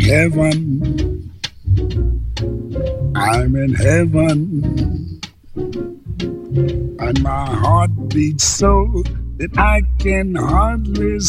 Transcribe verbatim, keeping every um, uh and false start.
heaven. I'm in heaven. And my heart beats so that I can hardly